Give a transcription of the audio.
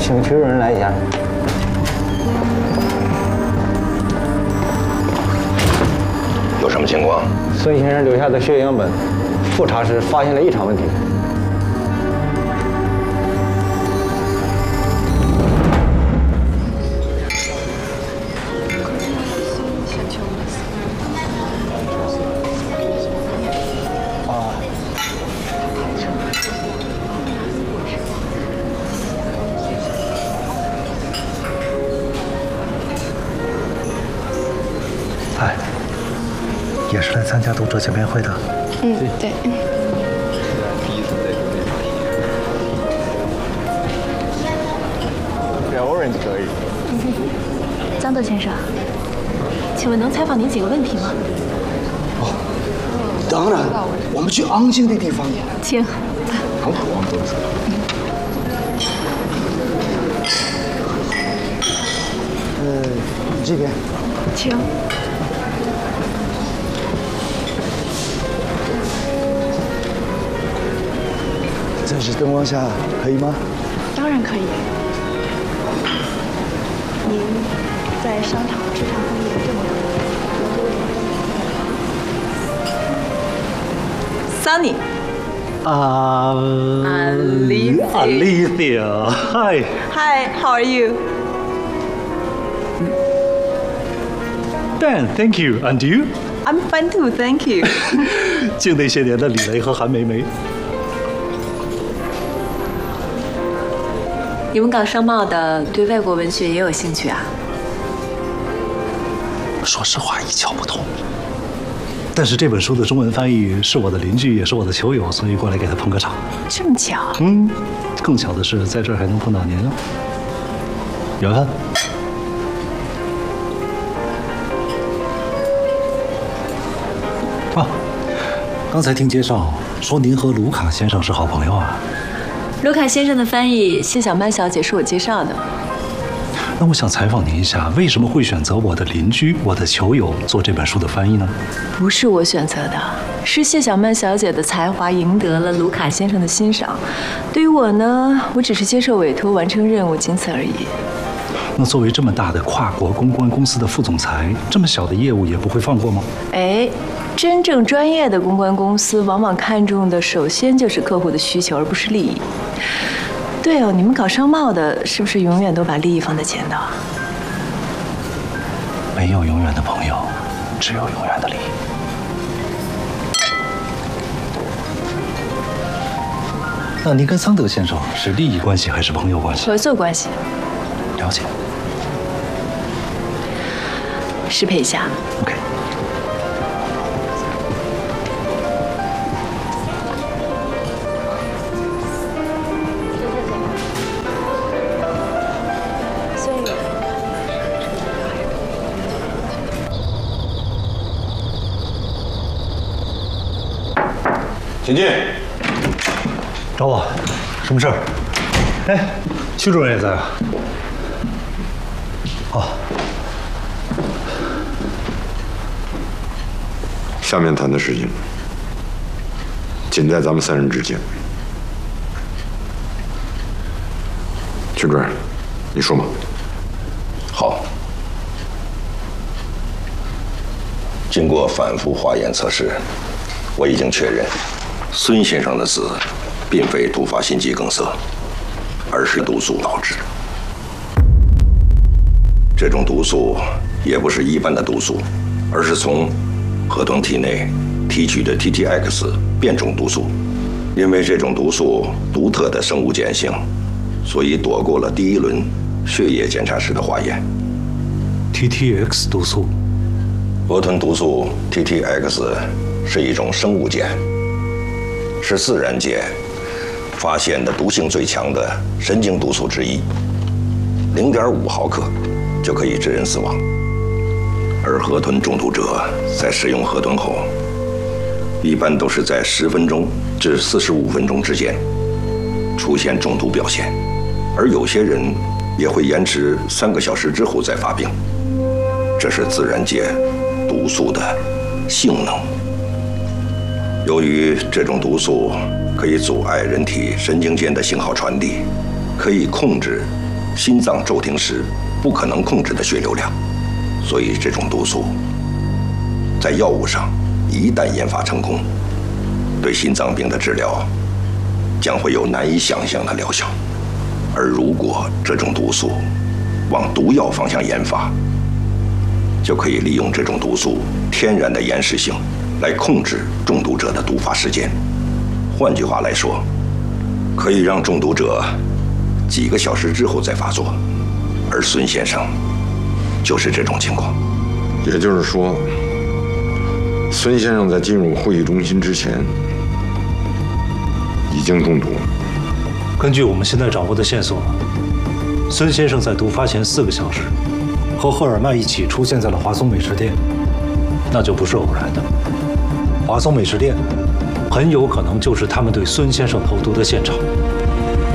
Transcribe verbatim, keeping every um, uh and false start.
请屈主任来一下。 有什么情况？ 孙先生留下的血液样本复查时发现了异常问题。 哎，也是来参加读者见面会的。 嗯，对。 Orange 可以。 张德先生，请问能采访您几个问题吗？ 哦，当然，我们去安静的地方。 请。 好，我们都是。呃，这边。 请。 在这灯光下可以吗？ 当然可以。您在商场职场工作这么多年 ，Sunny。 啊 Alicia Alicia Hi Hi How are you Dan Thank you And you I'm fine too Thank you 敬那些年的李雷和韩梅梅。 你们搞商贸的对外国文学也有兴趣啊？ 说实话一窍不通，但是这本书的中文翻译是我的邻居，也是我的球友，所以过来给他捧个场。 这么巧？ 嗯，更巧的是在这儿还能碰到您了，缘分。啊，刚才听介绍说您和卢卡先生是好朋友啊。 卢卡先生的翻译谢小曼小姐是我介绍的。 那我想采访您一下，为什么会选择我的邻居、我的球友做这本书的翻译呢？ 不是我选择的，是谢小曼小姐的才华赢得了卢卡先生的欣赏。对于我呢，我只是接受委托完成任务，仅此而已。 那作为这么大的跨国公关公司的副总裁，这么小的业务也不会放过吗？ 哎，真正专业的公关公司往往看重的首先就是客户的需求，而不是利益。对哦，你们搞商贸的，是不是永远都把利益放在前头？ 没有永远的朋友，只有永远的利益。那您跟桑德先生是利益关系还是朋友关系？ 合作关系。 了解。 适配一下。 OK。 请进。 找我，什么事儿？哎，徐主任也在啊。哦。 下面谈的事情，仅在咱们三人之间。徐主任，你说嘛。 好。经过反复化验测试，我已经确认，孙先生的死并非突发心肌梗塞，而是毒素导致。这种毒素也不是一般的毒素，而是从河豚体内提取的 T T X 变种毒素。因为这种毒素独特的生物碱性，所以躲过了第一轮血液检查时的化验。 T T X 毒素。 河豚毒素 T T X 是一种生物碱，是自然界发现的毒性最强的神经毒素之一，零点五毫克就可以致人死亡。而河豚中毒者在食用河豚后，一般都是在十分钟至四十五分钟之间出现中毒表现，而有些人也会延迟三个小时之后再发病。这是自然界毒素的性能。由于这种毒素可以阻碍人体神经间的信号传递，可以控制心脏骤停时不可能控制的血流量，所以这种毒素在药物上一旦研发成功，对心脏病的治疗将会有难以想象的疗效。而如果这种毒素往毒药方向研发，就可以利用这种毒素天然的延时性来控制中毒者的毒发时间。换句话来说，可以让中毒者几个小时之后再发作，而孙先生就是这种情况。 也就是说，孙先生在进入会议中心之前已经中毒。 根据我们现在掌握的线索，孙先生在毒发前四个小时和赫尔曼一起出现在了华松美食店，那就不是偶然的。华松美食店很有可能就是他们对孙先生投毒的现场。